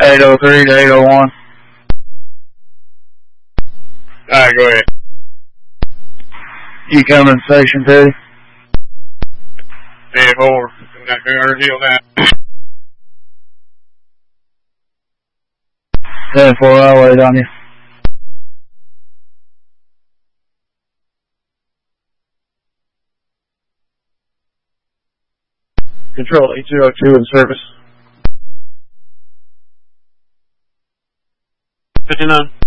803 to 801. Alright, go ahead. You coming to Station 2? 10-4. I'm not going to reveal that. 10-4, I'll wait on you. Control 802 in service. 59.